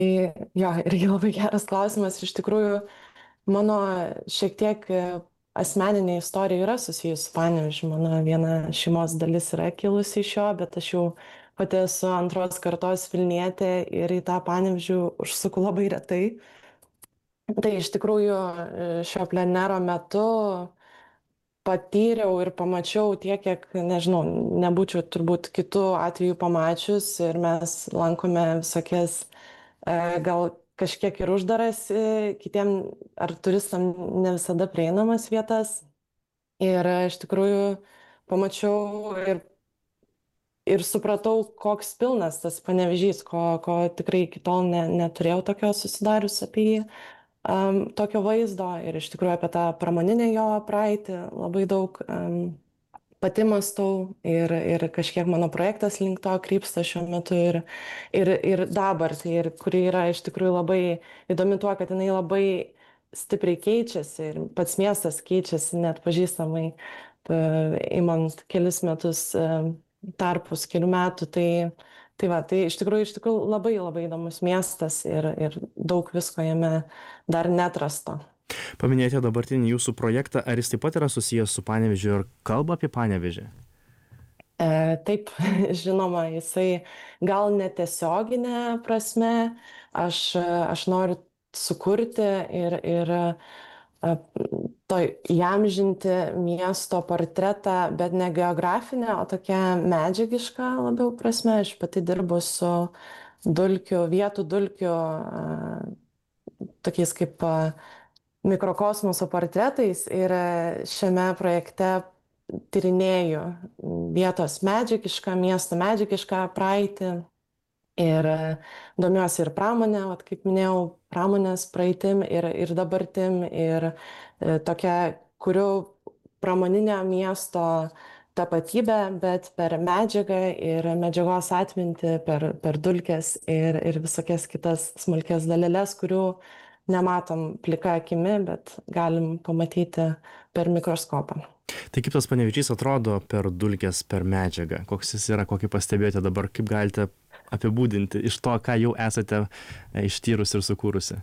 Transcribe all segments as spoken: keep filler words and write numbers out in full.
Jo, irgi labai geras klausimas. Iš tikrųjų, mano šiek tiek e, asmeninė istorija yra susijusi su Panevėžiu. Mano viena šeimos dalis yra kilusi iš jo, bet aš jau pati esu antros kartos Vilnietė ir į tą Panevėžių užsuku labai retai. Tai iš tikrųjų e, šio plenero metu patyriau ir pamačiau tiek, kiek, nežinau, nebūčiau turbūt kitų atvejų pamačius ir mes lankome visokias e, gal kažkiek ir uždaras e, kitiem ar turistam ne visada prieinamas vietas. Ir e, iš tikrųjų pamačiau ir, ir supratau, koks pilnas tas Panevėžys, ko, ko tikrai iki tol ne, neturėjau tokio susidarius apie jį, um, tokio vaizdo ir iš tikrųjų apie tą pramoninę jo praeitį labai daug um, pati mąstau ir, ir kažkiek mano projektas link to krypsta šiuo metu ir, ir, ir dabar, tai ir kuri yra iš tikrųjų labai įdomi tuo, kad jinai labai stipriai keičiasi ir pats miestas keičiasi net pažįstamai, imant kelis metus e, tarpus, kelių metų. Tai, tai va, tai iš tikrųjų, iš tikrųjų labai labai įdomus miestas ir, ir daug visko jame dar netrasto. Paminėjote dabartinį jūsų projektą, ar jis taip pat yra susijęs su Panevėžiu ir kalba apie Panevėžį? E, taip, žinoma, jisai gal netiesioginė prasme, aš, aš noriu sukurti ir, ir e, to įamžinti miesto portretą, bet ne geografinę, o tokia medžiagiška labiau prasme. Aš pati dirbu su dulkių, vietų dulkių, e, tokiais kaip e, mikrokosmoso portretais ir šiame projekte tyrinėju vietos medžiagišką, miesto medžiagišką praeitį ir domiuosi ir pramonę, vat, kaip minėjau, pramonės praeitim ir, ir dabartim ir e, tokia, kuriu pramoninio miesto tapatybę, bet per medžiagą ir medžiagos atmintį, per, per dulkes ir, ir visokias kitas smulkės dalelės, kurių nematom plika akimi, bet galim pamatyti per mikroskopą. Tai kaip tas Panevėžys atrodo per dulkes, per medžiagą? Koks jis yra, kokį pastebėjote dabar, kaip galite apibūdinti iš to, ką jau esate ištyrus ir sukūrusi?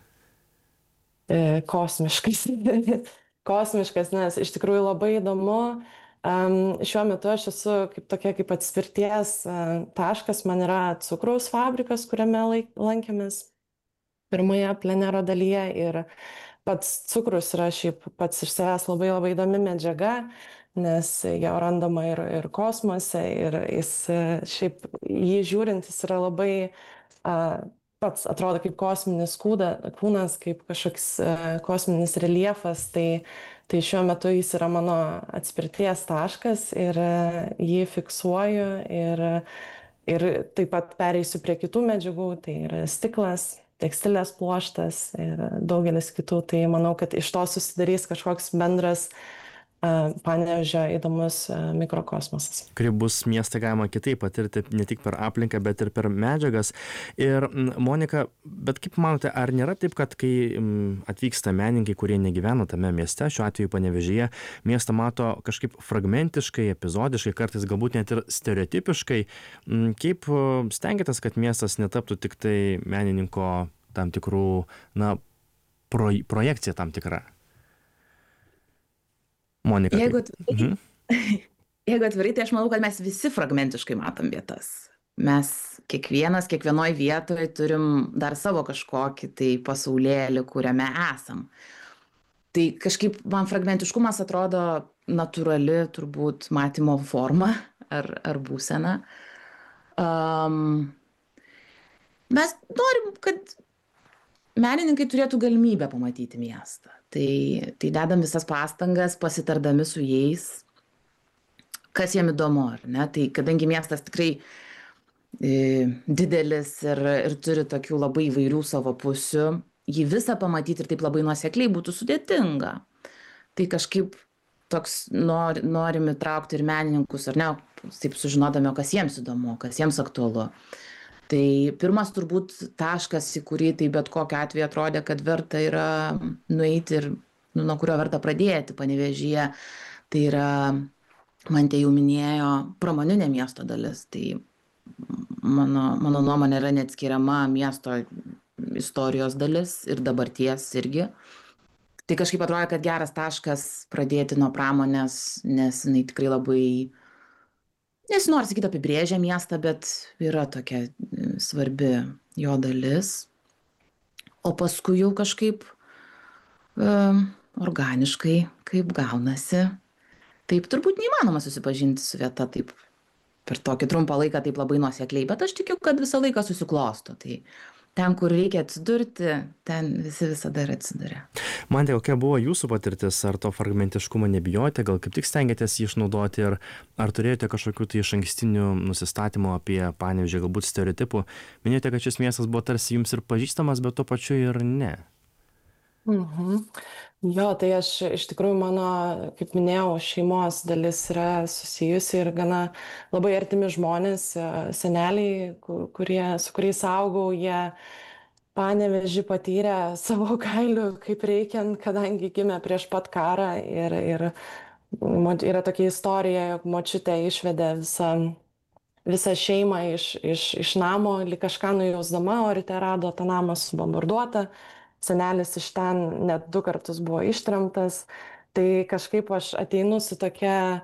E, kosmiškas. Kosmiškas, nes iš tikrųjų labai įdomu. Um, šiuo metu aš esu kaip tokia kaip atspirties uh, taškas, man yra cukraus fabrikas, kuriame laik, lankėmės pirmoje plenero dalyje ir pats cukrus yra šiaip pats iš savęs labai labai įdomi medžiaga, nes jo randama ir, ir kosmose ir jis šiaip jį žiūrint jis yra labai a, pats atrodo kaip kosminis kūda, kūnas, kaip kažkoks a, kosminis reljefas, tai, tai šiuo metu jis yra mano atspirties taškas ir a, jį fiksuoju ir, ir taip pat pereisiu prie kitų medžiagų, tai yra stiklas, tekstilės pluoštas ir daugelis kitų. Tai manau, kad iš to susidarys kažkoks bendras uh, Panevėžio įdomus uh, mikrokosmosas. Kurį bus miestą galima kitaip patirti ne tik per aplinką, bet ir per medžiagas. Ir Monika, bet kaip manote, ar nėra taip, kad kai atvyksta menininkai, kurie negyvena tame mieste, šiuo atveju Panevėžyje, miestą mato kažkaip fragmentiškai, epizodiškai, kartais galbūt net ir stereotipiškai, kaip stengiatės, kad miestas netaptų tik tai menininko tam tikrų, na, pro, projekcija tam tikra? Monika. Jeigu atvirai, mhm. Jeigu atvirai, tai aš manau, kad mes visi fragmentiškai matom vietas. Mes kiekvienas, kiekvienoj vietoje turim dar savo kažkokį tai pasaulėlį, kuriame esam. Tai kažkaip man fragmentiškumas atrodo natūrali turbūt matymo forma ar, ar būsena. Um, mes norim, kad menininkai turėtų galimybę pamatyti miestą. Tai, tai dedam visas pastangas, pasitardami su jais, kas jiem įdomu, ar ne? Tai kadangi miestas tikrai e, didelis ir, ir turi tokių labai įvairių savo pusių, jį visą pamatyti ir taip labai nuosekliai būtų sudėtinga. Tai kažkaip toks nor, norim įtraukti ir menininkus, ar ne, taip sužinodami, kas jiems įdomu, kas jiems aktualu. Tai pirmas turbūt taškas, į kurį tai bet kokiu atveju atrodė, kad verta yra nueiti ir nu, nuo kurio verta pradėti Panevėžyje, tai yra, man tai jau minėjo, pramoninė miesto dalis. Tai mano, mano nuomonė yra neatskiriama miesto istorijos dalis ir dabarties irgi. Tai kažkaip atrodo, kad geras taškas pradėti nuo pramonės, nes jinai tikrai labai, nesinori sakyti apibrėžia miestą, bet yra tokia svarbi jo dalis. O paskui jau kažkaip um, organiškai, kaip gaunasi. Taip turbūt neįmanoma susipažinti su vieta taip per tokį trumpą laiką taip labai nuosekliai, bet aš tikiu, kad visą laiką susiklosto. Tai ten, kur reikia atsidurti, ten visi visada ir atsiduria. Mante, kokia buvo jūsų patirtis? Ar to fragmentiškumo nebijote? Gal kaip tik stengiatės jį išnaudoti? Ir ar turėjote kažkokių tai išankstinių nusistatymų apie Panevėžį, galbūt stereotipų? Minėjote, kad šis miestas buvo tarsi jums ir pažįstamas, bet tuo pačiu ir ne. Mhm. Jo, tai aš iš tikrųjų mano, kaip minėjau, šeimos dalis yra susijusi ir gana labai artimi žmonės, seneliai, kurie, su kuriais augau, jie Panevėžį patyrė savo kailiu kaip reikiant, kadangi gimė prieš pat karą ir, ir yra tokia istorija, jog močiutė išvedė visą, visą šeimą iš, iš, iš namo, lyg kažką nujausdama, o ryte rado tą namą subombarduotą. Senelis iš ten net du kartus buvo ištremtas, tai kažkaip aš ateinu su tokia,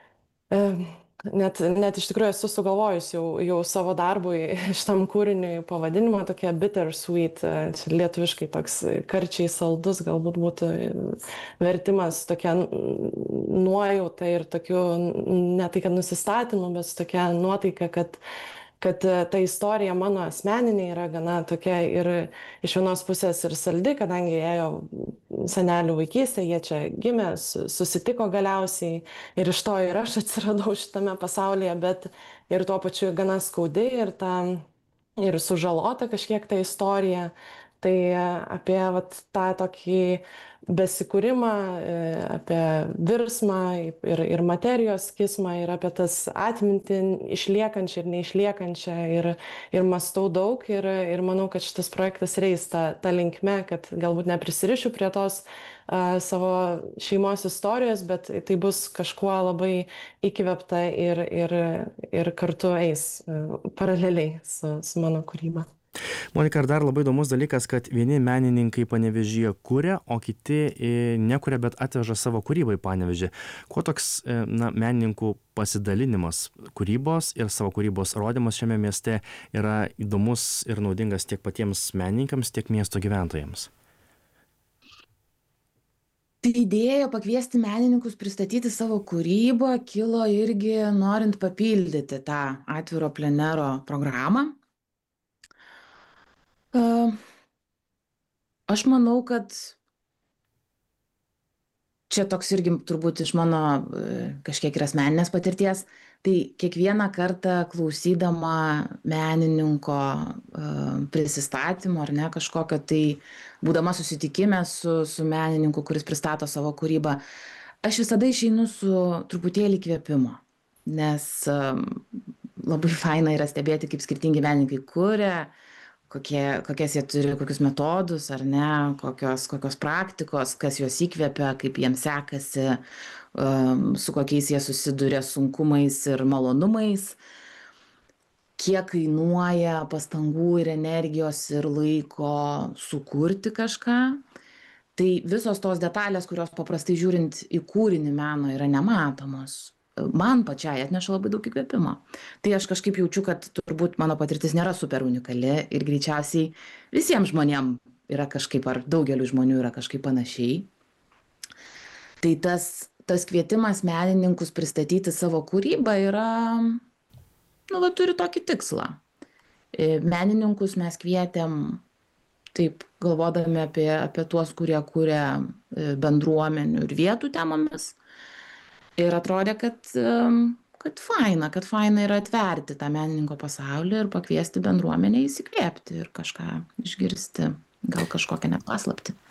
net, net iš tikrųjų esu sugalvojus jau, jau savo darbui šitam kūriniui pavadinimą, tokia bittersweet, čia lietuviškai toks karčiai saldus, galbūt būtų vertimas, tokia nuojauta ir tokiu, ne tai kad nusistatymu, bet tokia nuotaika, kad kad ta istorija mano asmeninė yra gana tokia ir iš vienos pusės ir saldi, kadangi ėjo senelių vaikystė, jie čia gimė, susitiko galiausiai ir iš to ir aš atsiradau šitame pasaulyje, bet ir tuo pačiu gana skaudi ir, ta, ir sužalota kažkiek ta istorija. Tai apie vat, tą tokį besikūrimą, apie virsmą ir, ir materijos kismą ir apie tas atmintį išliekančią ir neišliekančią ir, ir mąstau daug ir, ir manau, kad šitas projektas reis tą, tą linkme, kad galbūt neprisirišiu prie tos uh, savo šeimos istorijos, bet tai bus kažkuo labai įkvėpta ir, ir, ir kartu eis uh, paraleliai su, su mano kūryba. Monika, ir dar labai įdomus dalykas, kad vieni menininkai Panevėžyje kuria, o kiti nekuria, bet atveža savo kūrybą į Panevėžį. Kuo toks na, menininkų pasidalinimas kūrybos ir savo kūrybos rodymas šiame mieste yra įdomus ir naudingas tiek patiems menininkams, tiek miesto gyventojams? Tai idėja pakviesti menininkus pristatyti savo kūrybą kilo irgi norint papildyti tą atviro plenero programą. Aš manau, kad čia toks irgi turbūt iš mano kažkiek ir asmeninės patirties, tai kiekvieną kartą klausydama menininko prisistatymo ar ne kažkokio, tai būdama susitikime su, su menininku, kuris pristato savo kūrybą, aš visada išeinu su truputėlį įkvėpimo, nes labai faina yra stebėti, kaip skirtingi menininkai kuria, Kokie, kokias jie turi, kokius metodus ar ne, kokios, kokios praktikos, kas juos įkvepia, kaip jiems sekasi, um, su kokiais jie susiduria sunkumais ir malonumais, kiek kainuoja pastangų ir energijos ir laiko sukurti kažką. Tai visos tos detalės, kurios paprastai žiūrint į kūrinį meno yra nematomos, man pačiai atneša labai daug įkvėpimo. Tai aš kažkaip jaučiu, kad turbūt mano patirtis nėra super unikali ir greičiausiai visiems žmonėms yra kažkaip, ar daugeliu žmonių yra kažkaip panašiai. Tai tas, tas kvietimas menininkus pristatyti savo kūrybą yra, nu, va, turi tokį tikslą. Menininkus mes kvietėm taip galvodami apie, apie tuos, kurie kuria bendruomenių ir vietų temomis. Ir atrodė, kad, kad faina, kad faina yra atverti tą menininko pasaulį ir pakviesti bendruomenę įsikvėpti ir kažką išgirsti, gal kažkokią net paslaptį.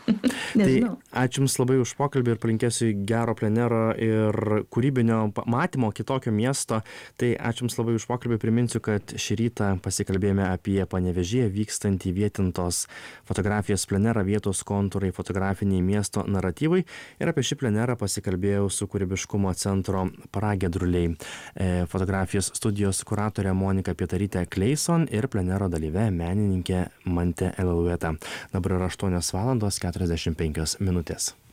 Nežinau. Tai ačiū Jums labai už pokalbį ir palinkėsiu gero plenero ir kūrybinio matymo kitokio miesto. Tai ačiū Jums labai už pokalbį. Priminsiu, kad šį rytą pasikalbėjome apie Panevėžyje vykstantį vietintos fotografijos plenerą vietos kontūrai fotografiniai miesto naratyvai. Ir apie šį plenerą pasikalbėjau su kūrybiškumo centro Pragiedruliai fotografijos studijos kuratorė Monika Pietarytė Kleison ir plenero dalyvė menininkė Mantė Evalueta. Dabar yra aštuonios valandos keturiasdešimt penkios minutės.